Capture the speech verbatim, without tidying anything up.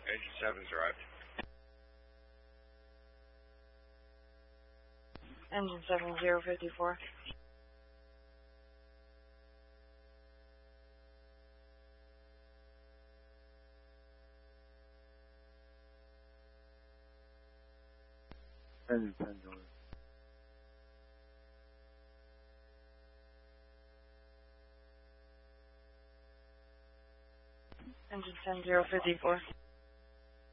Engine seven's arrived. Engine seven zero fifty-four. Engine ten, Jordan. Engine ten zero fifty-four.